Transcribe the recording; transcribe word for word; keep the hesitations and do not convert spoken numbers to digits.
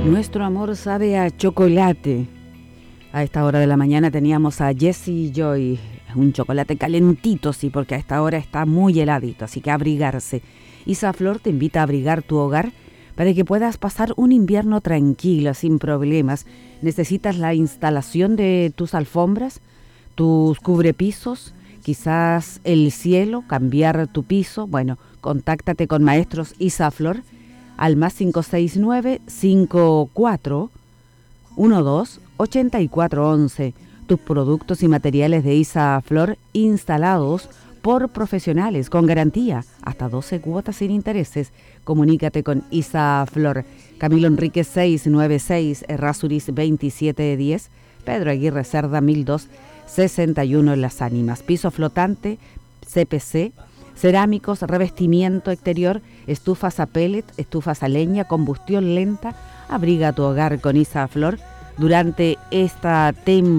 Nuestro amor sabe a chocolate. A esta hora de la mañana teníamos a Jessie Joy, un chocolate calentito, sí, porque a esta hora está muy heladito, así que abrigarse. Isa Flor te invita a abrigar tu hogar para que puedas pasar un invierno tranquilo, sin problemas. ¿Necesitas la instalación de tus alfombras, tus cubrepisos, quizás el cielo, cambiar tu piso? Bueno, contáctate con Maestros Isa Flor al más cinco seis nueve, cinco cuatro uno dos, ocho cuatro once. Tus productos y materiales de Isa Flor instalados por profesionales con garantía, hasta doce cuotas sin intereses. Comunícate con Isa Flor. Camilo Enríquez seiscientos noventa y seis, Errázuriz veintisiete diez, Pedro Aguirre Cerda mil dos, sesenta y uno en Las Ánimas. Piso flotante, C P C, cerámicos, revestimiento exterior, estufas a pellet, estufas a leña, combustión lenta. Abriga tu hogar con Isa Flor durante esta temporada